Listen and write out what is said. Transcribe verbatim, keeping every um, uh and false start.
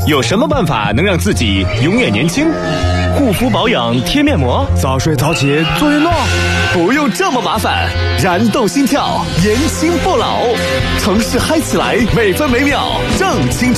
有什么办法能让自己永远年轻？ 护肤保养贴面膜， 早睡早起做运动， 不用这么麻烦，燃动心跳，年轻不老，城市嗨起来，每分每秒正青春。